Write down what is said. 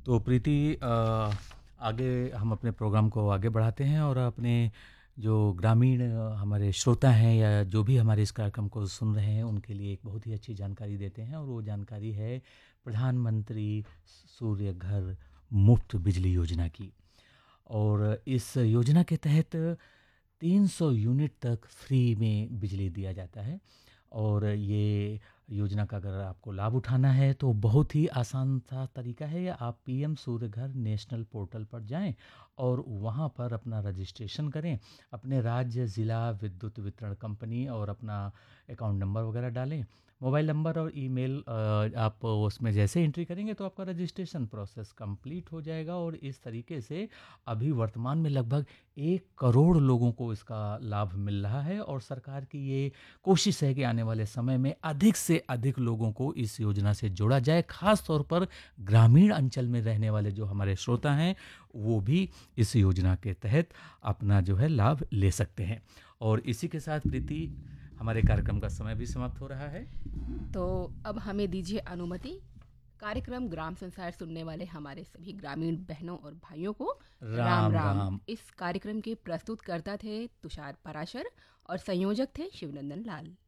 तो प्रीति, आगे हम अपने प्रोग्राम को आगे बढ़ाते हैं और अपने जो ग्रामीण हमारे श्रोता हैं या जो भी हमारे इस कार्यक्रम को सुन रहे हैं उनके लिए एक बहुत ही अच्छी जानकारी देते हैं, और वो जानकारी है प्रधानमंत्री सूर्य घर मुफ्त बिजली योजना की। और इस योजना के तहत 300 यूनिट तक फ्री में बिजली दिया जाता है। और ये योजना का अगर आपको लाभ उठाना है तो बहुत ही आसान सा तरीका है। आप पीएम सूर्य घर नेशनल पोर्टल पर जाएं और वहाँ पर अपना रजिस्ट्रेशन करें, अपने राज्य ज़िला विद्युत वितरण कंपनी और अपना अकाउंट नंबर वगैरह डालें, मोबाइल नंबर और ईमेल आप उसमें जैसे एंट्री करेंगे तो आपका रजिस्ट्रेशन प्रोसेस कंप्लीट हो जाएगा। और इस तरीके से अभी वर्तमान में लगभग 1 करोड़ लोगों को इसका लाभ मिल रहा है, और सरकार की ये कोशिश है कि आने वाले समय में अधिक से अधिक लोगों को इस योजना से जोड़ा जाए। खास तौर पर ग्रामीण अंचल में रहने वाले जो हमारे श्रोता हैं वो भी इस योजना के तहत अपना जो है लाभ ले सकते हैं। और इसी के साथ प्रीति, हमारे कार्यक्रम का समय भी समाप्त हो रहा है। तो अब हमें दीजिए अनुमति कार्यक्रम ग्राम संसार सुनने वाले हमारे सभी ग्रामीण बहनों और भाइयों को राम राम राम। राम। इस कार्यक्रम के प्रस्तुतकर्ता थे तुषार पराशर और संयोजक थे शिवनंदन लाल।